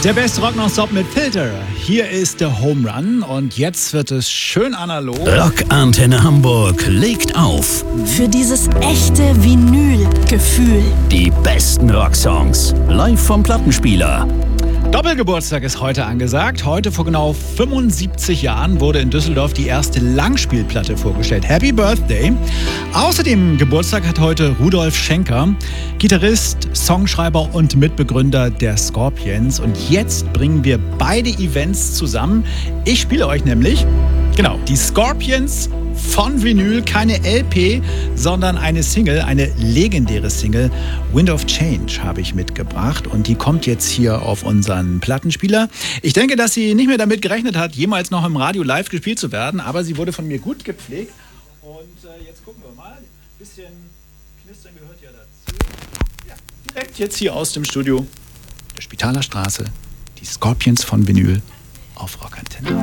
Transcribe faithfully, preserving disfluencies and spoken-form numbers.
Der Best Rock Non-Stop mit Filter. Hier ist der Home Run und jetzt wird es schön analog. Rockantenne Hamburg legt auf. Für dieses echte Vinyl-Gefühl. Die besten Rocksongs live vom Plattenspieler. Doppelgeburtstag ist heute angesagt. Heute vor genau fünfundsiebzig Jahren wurde in Düsseldorf die erste Langspielplatte vorgestellt. Happy Birthday! Außerdem Geburtstag hat heute Rudolf Schenker, Gitarrist, Songschreiber und Mitbegründer der Scorpions. Und jetzt bringen wir beide Events zusammen. Ich spiele euch nämlich, genau, die Scorpions von Vinyl, keine L P, sondern eine Single, eine legendäre Single. Wind of Change habe ich mitgebracht und die kommt jetzt hier auf unseren Plattenspieler. Ich denke, dass sie nicht mehr damit gerechnet hat, jemals noch im Radio live gespielt zu werden, aber sie wurde von mir gut gepflegt. Und äh, jetzt gucken wir mal. Ein bisschen Knistern gehört ja dazu. Ja, direkt jetzt hier aus dem Studio der Spitaler Straße, die Scorpions von Vinyl auf Rock.